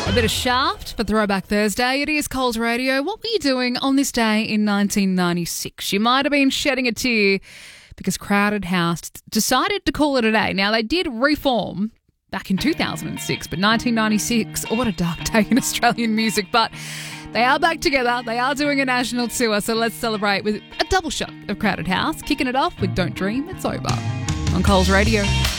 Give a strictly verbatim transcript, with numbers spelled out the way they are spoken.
A bit of Shaft for Throwback Thursday. It is Coles Radio. What were you doing on this day in nineteen ninety-six? You might have been shedding a tear because Crowded House decided to call it a day. Now, they did reform back in two thousand six, but nineteen ninety-six, what a dark day in Australian music. But they are back together. They are doing a national tour, so let's celebrate with a double shot of Crowded House, kicking it off with Don't Dream It's Over on Coles Radio.